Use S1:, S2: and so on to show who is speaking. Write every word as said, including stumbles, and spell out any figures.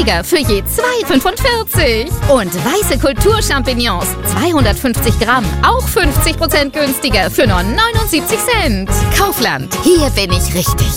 S1: günstiger für je zwei fünfundvierzig. Und weiße Kulturchampignons, zweihundertfünfzig Gramm, auch fünfzig Prozent günstiger für nur neunundsiebzig Cent. Kaufland, hier bin ich richtig.